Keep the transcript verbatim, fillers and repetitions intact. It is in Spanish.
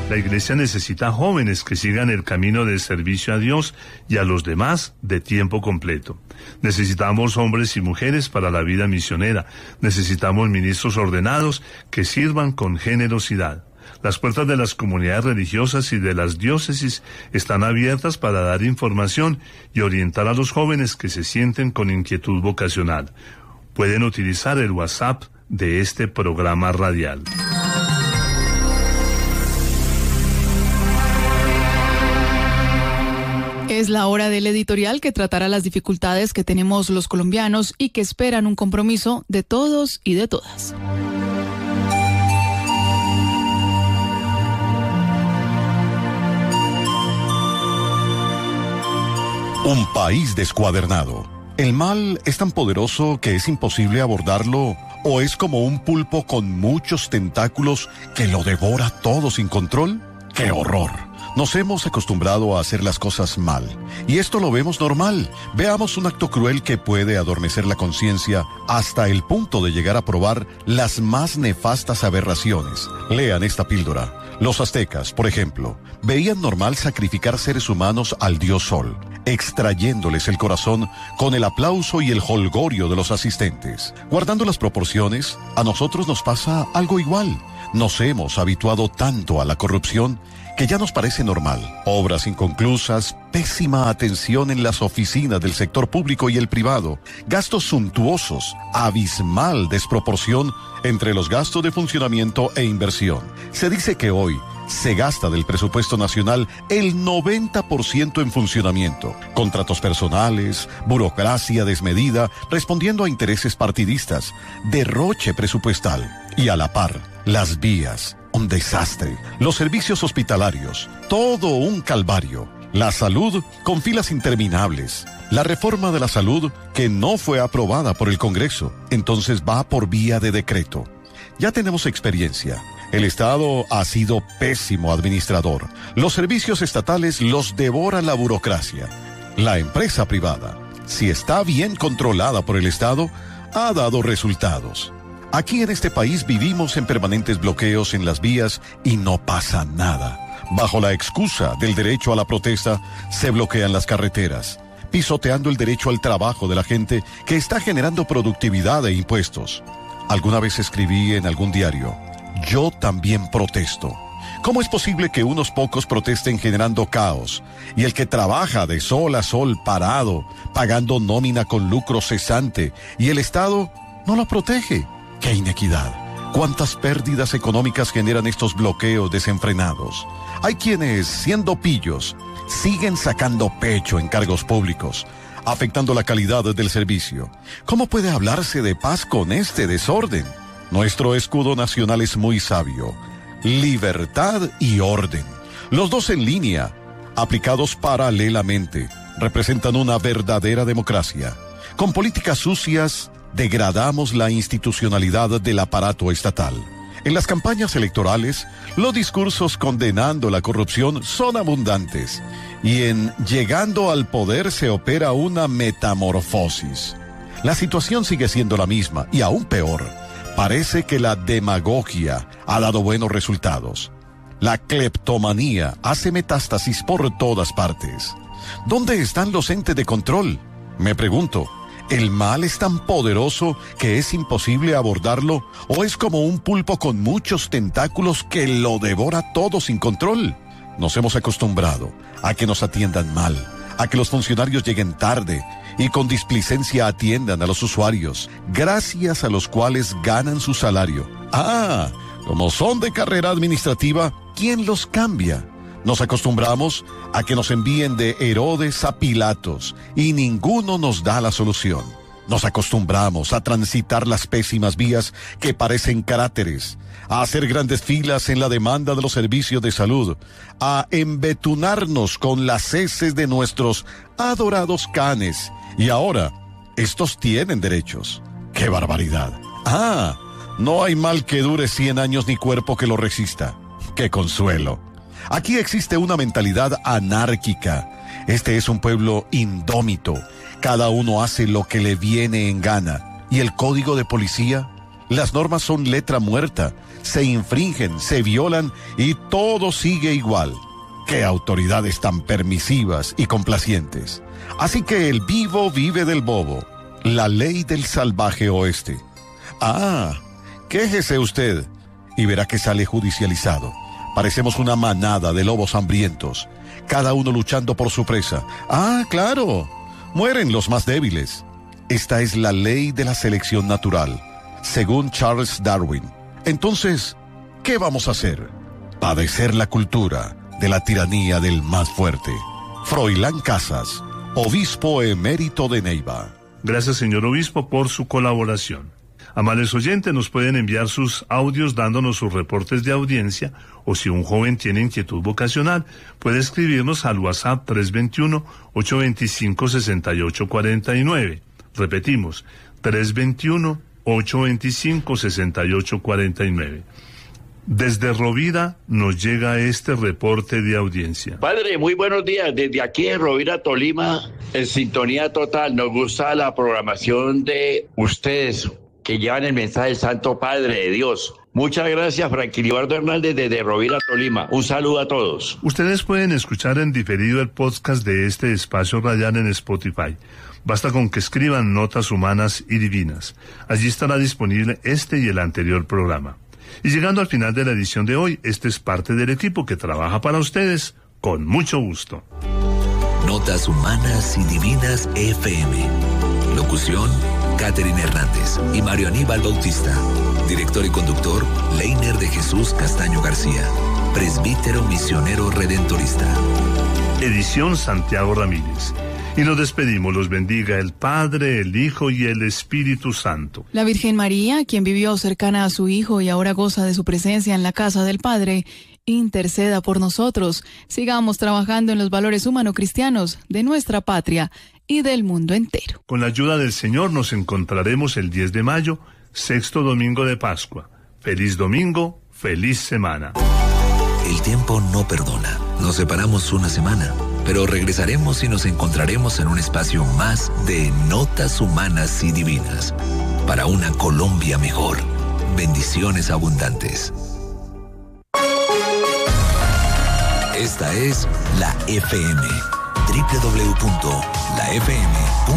La Iglesia necesita jóvenes que sigan el camino del servicio a Dios y a los demás de tiempo completo. Necesitamos hombres y mujeres para la vida misionera. Necesitamos ministros ordenados que sirvan con generosidad. Las puertas de las comunidades religiosas y de las diócesis están abiertas para dar información y orientar a los jóvenes que se sienten con inquietud vocacional. Pueden utilizar el WhatsApp de este programa radial. Es la hora del editorial que tratará las dificultades que tenemos los colombianos y que esperan un compromiso de todos y de todas. Un país descuadernado. ¿El mal es tan poderoso que es imposible abordarlo o es como un pulpo con muchos tentáculos que lo devora todo sin control? ¡Qué horror! Nos hemos acostumbrado a hacer las cosas mal, y esto lo vemos normal. Veamos un acto cruel que puede adormecer la conciencia hasta el punto de llegar a probar las más nefastas aberraciones. Lean esta píldora. Los aztecas, por ejemplo, veían normal sacrificar seres humanos al dios Sol, extrayéndoles el corazón con el aplauso y el jolgorio de los asistentes. Guardando las proporciones, a nosotros nos pasa algo igual. Nos hemos habituado tanto a la corrupción que ya nos parece normal. Obras inconclusas, pésima atención en las oficinas del sector público y el privado, gastos suntuosos, abismal desproporción entre los gastos de funcionamiento e inversión. Se dice que hoy se gasta del presupuesto nacional el noventa por ciento en funcionamiento, contratos personales, burocracia desmedida, respondiendo a intereses partidistas, derroche presupuestal y a la par, las vías. Un desastre. Los servicios hospitalarios, todo un calvario. La salud con filas interminables. La reforma de la salud que no fue aprobada por el Congreso, entonces va por vía de decreto. Ya tenemos experiencia. El Estado ha sido pésimo administrador. Los servicios estatales los devora la burocracia. La empresa privada, si está bien controlada por el Estado, ha dado resultados. Aquí en este país vivimos en permanentes bloqueos en las vías y no pasa nada. Bajo la excusa del derecho a la protesta, se bloquean las carreteras, pisoteando el derecho al trabajo de la gente que está generando productividad e impuestos. Alguna vez escribí en algún diario, yo también protesto. ¿Cómo es posible que unos pocos protesten generando caos y el que trabaja de sol a sol parado, pagando nómina con lucro cesante y el Estado no lo protege? ¡Qué inequidad! ¿Cuántas pérdidas económicas generan estos bloqueos desenfrenados? Hay quienes, siendo pillos, siguen sacando pecho en cargos públicos, afectando la calidad del servicio. ¿Cómo puede hablarse de paz con este desorden? Nuestro escudo nacional es muy sabio. Libertad y orden. Los dos en línea, aplicados paralelamente, representan una verdadera democracia. Con políticas sucias, degradamos la institucionalidad del aparato estatal. En las campañas electorales, los discursos condenando la corrupción son abundantes y en llegando al poder se opera una metamorfosis. La situación sigue siendo la misma y aún peor, parece que la demagogia ha dado buenos resultados. La cleptomanía hace metástasis por todas partes. ¿Dónde están los entes de control? Me pregunto. ¿El mal es tan poderoso que es imposible abordarlo o es como un pulpo con muchos tentáculos que lo devora todo sin control? Nos hemos acostumbrado a que nos atiendan mal, a que los funcionarios lleguen tarde y con displicencia atiendan a los usuarios, gracias a los cuales ganan su salario. Ah, como son de carrera administrativa, ¿quién los cambia? Nos acostumbramos a que nos envíen de Herodes a Pilatos y ninguno nos da la solución. Nos acostumbramos a transitar las pésimas vías que parecen cráteres, a hacer grandes filas en la demanda de los servicios de salud, a embetunarnos con las heces de nuestros adorados canes. Y ahora, estos tienen derechos. ¡Qué barbaridad! Ah, no hay mal que dure cien años ni cuerpo que lo resista. ¡Qué consuelo! Aquí existe una mentalidad anárquica. Este es un pueblo indómito. Cada uno hace lo que le viene en gana. ¿Y el código de policía? Las normas son letra muerta. se infringen, se violan y todo sigue igual. ¡Qué autoridades tan permisivas y complacientes! Así que el vivo vive del bobo. La ley del salvaje oeste. Ah, quéjese usted y verá que sale judicializado. Parecemos una manada de lobos hambrientos, cada uno luchando por su presa. Ah, claro, mueren los más débiles. Esta es la ley de la selección natural, según Charles Darwin. Entonces, ¿qué vamos a hacer? Padecer la cultura de la tiranía del más fuerte. Froilán Casas, obispo emérito de Neiva. Gracias, señor obispo, por su colaboración. Amables oyentes, nos pueden enviar sus audios dándonos sus reportes de audiencia, o si un joven tiene inquietud vocacional, puede escribirnos al WhatsApp tres dos uno, ocho dos cinco, seis ocho cuatro nueve. Repetimos, tres dos uno, ocho dos cinco, seis ocho cuatro nueve. Desde Rovira nos llega este reporte de audiencia. Padre, muy buenos días. Desde aquí de Rovira, Tolima, en sintonía total. Nos gusta la programación de ustedes que llevan el mensaje del Santo Padre de Dios. Muchas gracias, Franquilibardo Hernández, desde Rovira, Tolima. Un saludo a todos. Ustedes pueden escuchar en diferido el podcast de este espacio radial en Spotify. Basta con que escriban Notas Humanas y Divinas. Allí estará disponible este y el anterior programa. Y llegando al final de la edición de hoy, este es parte del equipo que trabaja para ustedes con mucho gusto. Notas Humanas y Divinas F M. Locución, Catherine Hernández y Mario Aníbal Bautista. Director y conductor, Leiner de Jesús Castaño García. Presbítero Misionero Redentorista. Edición Santiago Ramírez. Y nos despedimos, los bendiga el Padre, el Hijo y el Espíritu Santo. La Virgen María, quien vivió cercana a su Hijo y ahora goza de su presencia en la casa del Padre, interceda por nosotros. Sigamos trabajando en los valores humano-cristianos de nuestra patria y del mundo entero. Con la ayuda del Señor nos encontraremos el diez de mayo, sexto domingo de Pascua. Feliz domingo, feliz semana. El tiempo no perdona. Nos separamos una semana, pero regresaremos y nos encontraremos en un espacio más de Notas Humanas y Divinas para una Colombia mejor. Bendiciones abundantes. Esta es la F M. doble u doble u doble u punto la f m punto com